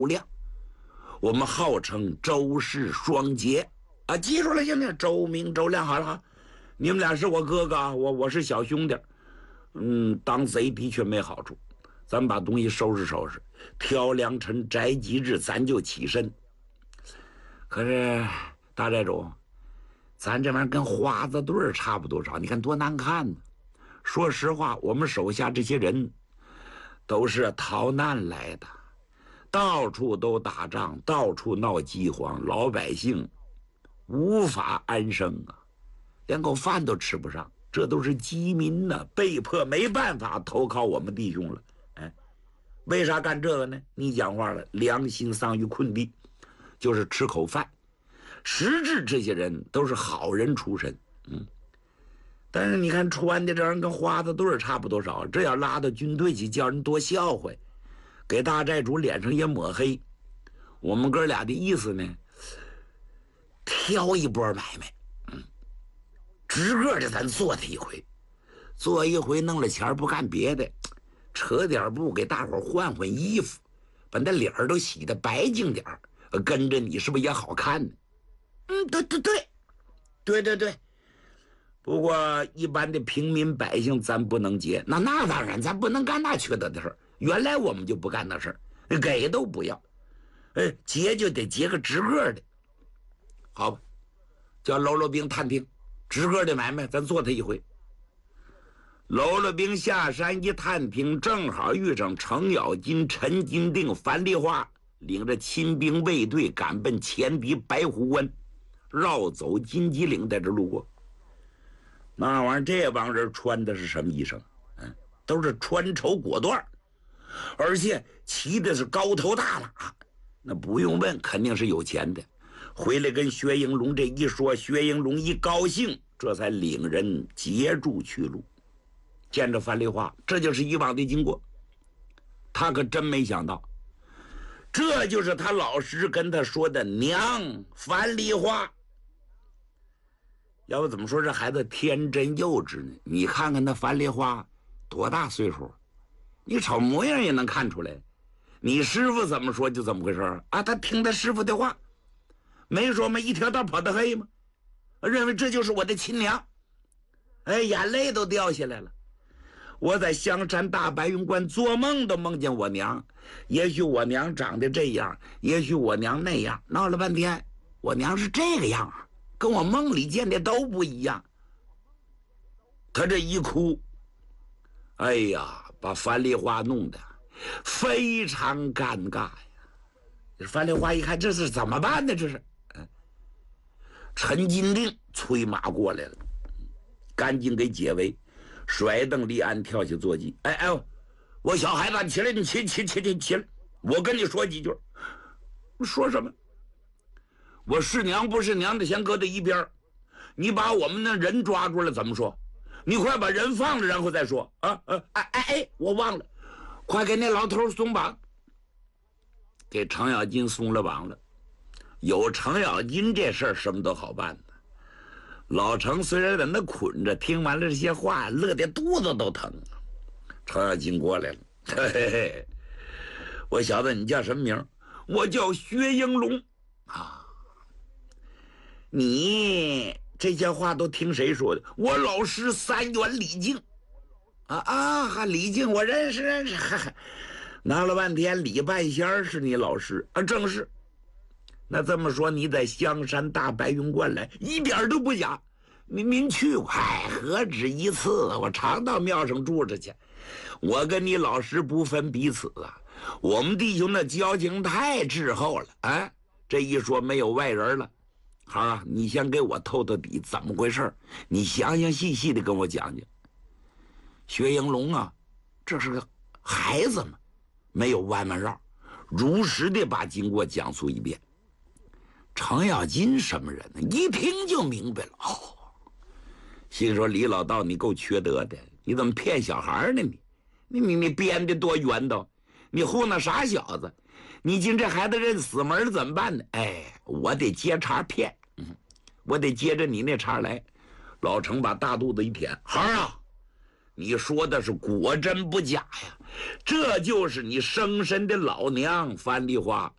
亮，我们号称周氏双杰啊，记住了行不行？周明、周亮，好了哈，你们俩是我哥哥，我是小兄弟。当贼的确没好处，咱们把东西收拾收拾，挑良辰摘吉日，咱就起身。可是大寨主，咱这玩意儿跟花子队差不多少，你看多难看呢。说实话，我们手下这些人都是逃难来的，到处都打仗，到处闹饥荒，老百姓无法安生啊，连口饭都吃不上。这都是饥民呢，被迫没办法投靠我们弟兄了。哎，为啥干这个呢？你讲话了，良心丧于困地，就是吃口饭。实质这些人都是好人出身，但是你看穿的这人跟花子队差不多少，这要拉到军队去，叫人多笑话，给大寨主脸上也抹黑。我们哥俩的意思呢，挑一波买卖。直个的咱做他一回，做一回弄了钱不干别的，扯点布给大伙换换衣服，把那脸都洗得白净点跟着你是不是也好看呢？对。不过一般的平民百姓咱不能劫，那当然咱不能干那缺德的事儿。原来我们就不干那事儿，给都不要。劫就得劫个直个的，好吧？叫喽啰兵探听。直个的买卖，咱做他一回。喽啰兵下山一探听，正好遇上程咬金、陈金定、樊梨花领着亲兵卫队赶奔前敌白虎关，绕走金鸡岭，在这路过。那玩意儿，这帮人穿的是什么衣裳？都是穿绸裹缎，而且骑的是高头大马，那不用问，肯定是有钱的。回来跟薛应龙这一说，薛应龙一高兴，这才领人截住去路。见着樊梨花，这就是以往的经过。他可真没想到，这就是他老师跟他说的娘樊梨花。要不怎么说这孩子天真幼稚呢？你看看那樊梨花多大岁数，你瞅模样也能看出来。你师傅怎么说就怎么回事啊？他听他师傅的话，没说吗？一条道跑得黑吗？认为这就是我的亲娘，眼泪都掉下来了。我在香山大白云关做梦都梦见我娘，也许我娘长得这样，也许我娘那样，闹了半天我娘是这个样啊，跟我梦里见的都不一样。他这一哭，哎呀，把樊梨花弄得非常尴尬呀。樊梨花一看，这是怎么办呢？这是陈金定催马过来了，赶紧给解围，甩蹬立鞍跳下坐骑。我小孩子，你起来，你起来，我跟你说几句。说什么？我是娘不是娘的先搁在一边，你把我们的人抓住了怎么说？你快把人放了，然后再说啊！我忘了，快给那老头松绑。给程咬金松了绑了。有程咬金这事儿，什么都好办的。老程虽然在那捆着，听完了这些话，乐得肚子都疼。程咬金过来了，嘿，我小子，你叫什么名？我叫薛应龙啊。你这些话都听谁说的？我老师三元李靖李靖我认识。闹了半天，李半仙是你老师啊？正是。那这么说，你在香山大白云关来，一点都不假。您去过？何止一次，我常到庙上住着去。我跟你老师不分彼此啊，我们弟兄的交情太滞后了啊！这一说没有外人了。好啊，你先给我透透底，怎么回事？你详详细细的跟我讲讲。薛应龙啊，这是个孩子嘛，没有弯弯绕，如实的把经过讲述一遍。程咬金什么人呢？一听就明白了。心说李老道，你够缺德的，你怎么骗小孩呢？你编的多圆道，你糊弄傻小子！你今这孩子认死门怎么办呢？我得接茬骗，我得接着你那茬来。老程把大肚子一舔，孩儿啊，你说的是果真不假呀，这就是你生身的老娘樊梨花。